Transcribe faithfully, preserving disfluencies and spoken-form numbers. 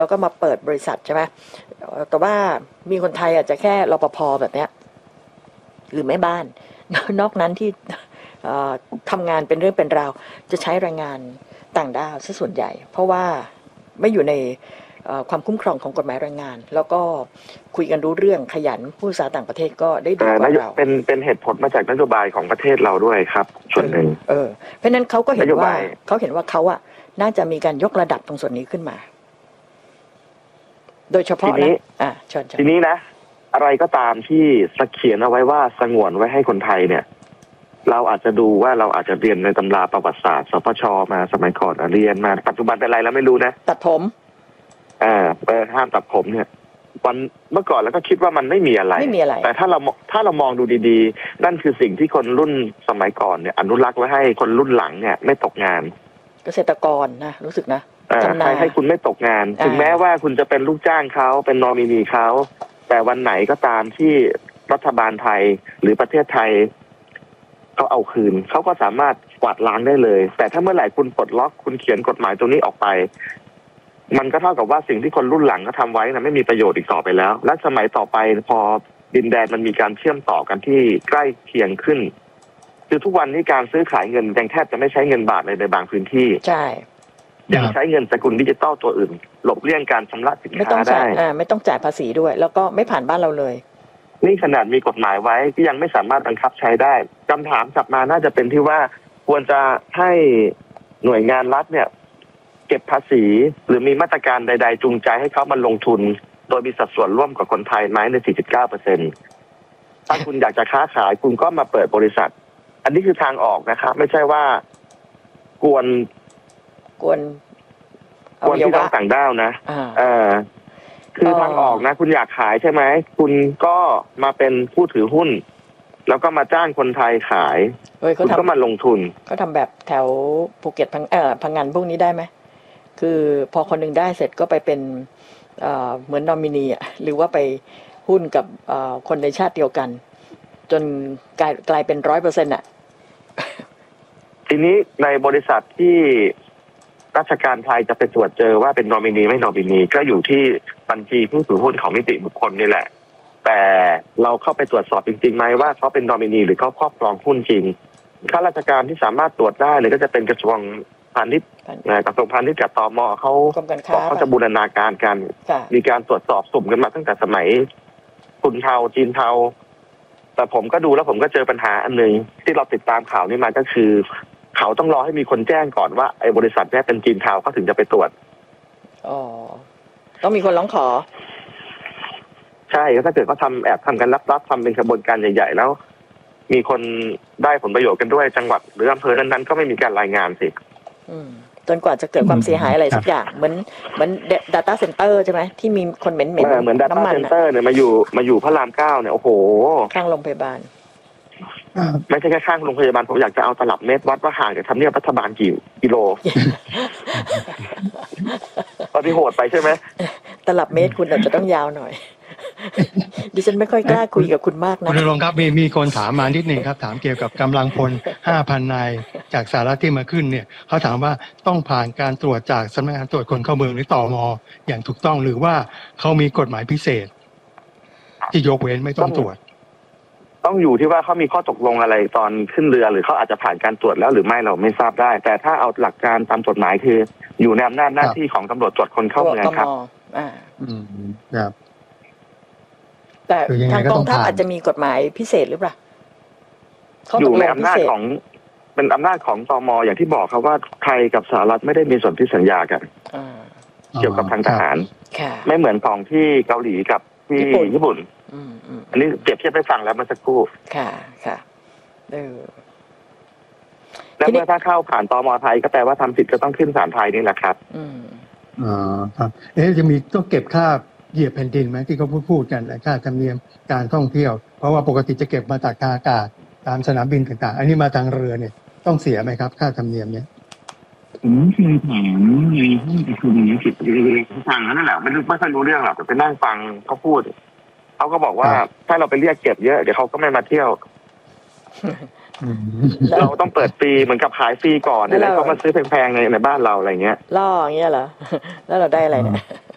แล้วก็มาเปิดบริษัทใช่ไหมแต่ว่ามีคนไทยอาจจะแค่รปภแบบเนี้ยหรือแม่บ้านนอกนั้นที่ทำงานเป็นเรื่องเป็นราวจะใช้แรงงานต่างด้าวซะส่วนใหญ่เพราะว่าไม่อยู่ในความคุ้มครองของกฎหมายแรงงานแล้วก็คุยกันรู้เรื่องขยันผู้ภาษาต่างประเทศก็ได้ดีกว่าเราเป็นเป็นเหตุผลมาจากนโยบายของประเทศเราด้วยครับส่วนหนึ่งเออเพราะนั้นเขาก็เห็นว่าเขาเห็นว่าเขาอะน่าจะมีการยกระดับตรงส่วนนี้ขึ้นมาโดยเฉพาะนะอ่าเชิญทีนี้นะอะไรก็ตามที่เขียนเอาไว้ว่าสงวนไว้ให้คนไทยเนี่ยเราอาจจะดูว่าเราอาจจะเรียนในตำราประวัติศาสตร์สปชมาสมัยก่อนเรียนมาปัจจุบันเป็นอะไรแล้วไม่รู้นะตัดผมอ่าเออห้ามตัดผมเนี่ยวันเมื่อก่อนแล้วก็คิดว่ามันไม่มีอะไรไม่มีอะไรแต่ถ้าเราถ้าเรามองดูดีๆนั่นคือสิ่งที่คนรุ่นสมัยก่อนเนี่ยอนุรักษ์ไว้ให้คนรุ่นหลังเนี่ยไม่ตกงานเกษตรกรนะรู้สึกนะใครให้คุณไม่ตกงานถึงแม้ว่าคุณจะเป็นลูกจ้างเขาเป็นนอมินีเขาแต่วันไหนก็ตามที่รัฐบาลไทยหรือประเทศไทยเขาเอาคืนเขาก็สามารถกวาดล้างได้เลยแต่ถ้าเมื่อไหร่คุณปลดล็อกคุณเขียนกฎหมายตรงนี้ออกไปมันก็เท่ากับว่าสิ่งที่คนรุ่นหลังเขาทำไว้นะไม่มีประโยชน์อีกต่อไปแล้วและสมัยต่อไปพอดินแดนมันมีการเชื่อมต่อกันที่ใกล้เคียงขึ้นคือทุกวันนี้การซื้อขายเงินยังแทบจะไม่ใช้เงินบาทเลยในบางพื้นที่ใช่ยังใช้เงินสกุลดิจิตอลตัวอื่นหลบเลี่ยงการชำระสินค้าได้ไม่ต้องจ่ายภาษีด้วยแล้วก็ไม่ผ่านบ้านเราเลยนี่ขนาดมีกฎหมายไว้ที่ยังไม่สามารถบังคับใช้ได้คำถามกลับมาน่าจะเป็นที่ว่าควรจะให้หน่วยงานรัฐเนี่ยเก็บภาษีหรือมีมาตรการใดๆจูงใจให้เขามาลงทุนโดยมีสัดส่วนร่วมกับคนไทยไหมใน สี่สิบเก้าเปอร์เซ็นต์ ถ้าคุณอยากจะค้าขายคุณก็มาเปิดบริษัทอันนี้คือทางออกนะครับไม่ใช่ว่ากวนกวนกวนที่ต้องต่างด้าวนะเออคือทางออกนะคุณอยากขายใช่ไหมคุณก็มาเป็นผู้ถือหุ้นแล้วก็มาจ้างคนไทยขายคุณก็มาลงทุนเขาทำแบบแถวภูเก็ตพังเอ่อพังงานพวกนี้ได้ไหมคือพอคนหนึ่งได้เสร็จก็ไปเป็นเอ่อเหมือนนอมินีอ่ะหรือว่าไปหุ้นกับเอ่อคนในชาติเดียวกันจนกลายกลายเป็นร้อยเปอร์เซ็นต์อ่ะทีนี้ในบริษัทที่ราชการไทยจะไปตรวจเจอว่าเป็นนอมินีไม่นอมินีก็อยู่ที่บัญชีผู้ถือหุ้นของนิติบุคคลนี่แหละแต่เราเข้าไปตรวจสอบจริงๆไหมว่าเขาเป็นนอมินีหรือเขาครอบครองหุ้นจริงข้าราชการที่สามารถตรวจได้เลยก็จะเป็นกระทรวงพาณิชย์กระทรวงพาณิชย์กับตม.เขาเขาจะบูรณาการกันมีการตรวจสอบสุ่มกันมาตั้งแต่สมัยทุนเทาจีนเทาแต่ผมก็ดูแล้วผมก็เจอปัญหาอันนึงที่เราติดตามข่าวนี้มาก็คือเขาต้องรอให้มีคนแจ้งก่อนว่าไอ้บริษัทนี้เป็นจีนเทาเขาถึงจะไปตรวจอ๋อต้องมีคนร้องขอใช่ถ้าเกิดเขาทำแอบทำกันลับๆทำเป็นกระบวนการใหญ่ๆแล้วมีคนได้ผลประโยชน์กันด้วยจังหวัดหรืออำเภอนั้นๆก็ไม่มีการรายงานสิจนกว่าจะเกิดความเสียหายอะไรสักอย่างเหมือนเหมือน data center ใช่ไหมที่มีคนเหม็นๆน้ำมันเหมือน data center เนี่ยมาอยู่มาอยู่พระรามเก้าเนี่ยโอ้โหข้างโรงพยาบาลไม่ใช่แค่ข้างโรงพยาบาลผมอยากจะเอาตลับเมตรวัดว่าห่างจากทำเนียบรัฐบาลกี่กิโลตอนที่โหดไปใช่ไหมตลับเมตรคุณอาจจะต้องยาวหน่อยดิฉันไม่ค่อยกล้าคุยกับคุณมากนะคุณณรงค์ครับมีมีคนถามมานิดนึงครับถามเกี่ยวกับกำลังพล ห้าพัน นายจากสหรัฐที่มาขึ้นเนี่ยเขาถามว่าต้องผ่านการตรวจจากสำนักงานตรวจคนเข้าเมืองหรือตม.อย่างถูกต้องหรือว่าเขามีกฎหมายพิเศษที่ยกเว้นไม่ต้องตรวจต้องอยู่ที่ว่าเขามีข้อตกลงอะไรตอนขึ้นเรือหรือเขาอาจจะผ่านการตรวจแล้วหรือไม่เราไม่ทราบได้แต่ถ้าเอาหลักการตามกฎหมายคืออยู่ในอำนาจหน้าที่ของตำรวจตรวจคนเข้าเมืองครับอ่าอืมครับแต่ทางกองทัพอาจจะมีกฎหมายพิเศษหรือเปล่าอยู่ในอำนาจของเป็นอำนาจของตม.อย่างที่บอกครับว่าไทยกับสหรัฐไม่ได้มีส่วนที่สัญญากันเกี่ยวกับทางทหารไม่เหมือนของที่เกาหลีกับที่ญี่ปุ่นอันนี้เปรียบเทียบให้ฟังแล้วเมื่อสักครู่ค่ะค่ะเออแล้วเมื่อถ้าเข้าผ่านตม.ไทยก็แปลว่าทำผิดก็ต้องขึ้นศาลไทยนี่แหละครับอืมอ๋อครับเอ๊ะจะมีต้องเก็บค่าเหยียบแผ่นดินไหมที่เขาพูดพูดกันค่าธรรมเนียมการท่องเที่ยวเพราะว่าปกติจะเก็บมาจากทางอากาศตามสนามบินต่างๆอันนี้มาทางเรือเนี่ยต้องเสียไหมครับค่าธรรมเนียมเนี่ยผมเคยถามในห้องประชุมนี้กิจทางนั้นแหละไม่รู้ไม่ค่อยรู้เรื่องหรอกแต่ไปนั่งฟังเขาพูดเขาก็บอกว่าถ้าเราไปเรียกเก็บเยอะเดี๋ยวเขาก็ไม่มาเที่ยวเราต้องเปิดฟรีเหมือนกับขายฟรีก่อนแล้วเขามาซื้อแพงๆในในบ้านเราอะไรเงี้ยล่ออย่างเงี้ยเหรอแล้วเราได้อะไรเนี่ย